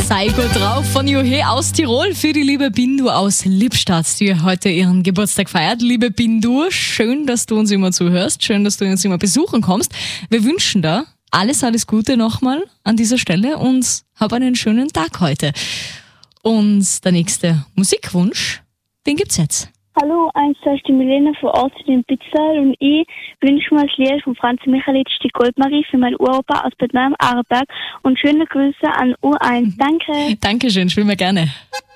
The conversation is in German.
Sei gut drauf von Juhe aus Tirol für die liebe Bindu aus Lippstadt, die heute ihren Geburtstag feiert. Liebe Bindu, schön, dass du uns immer zuhörst, schön, dass du uns immer besuchen kommst. Wir wünschen dir alles Gute nochmal an dieser Stelle und hab einen schönen Tag heute. Und der nächste Musikwunsch, den gibt's jetzt. Hallo, da ist die Milena von Arzt in Pitztal und ich wünsche mir das Lied von Franz Michalitsch, die Goldmarie, für meinen Uropa aus Bad Nauheim-Aarberg und schöne Grüße an U1. Danke. Dankeschön, spielen wir gerne.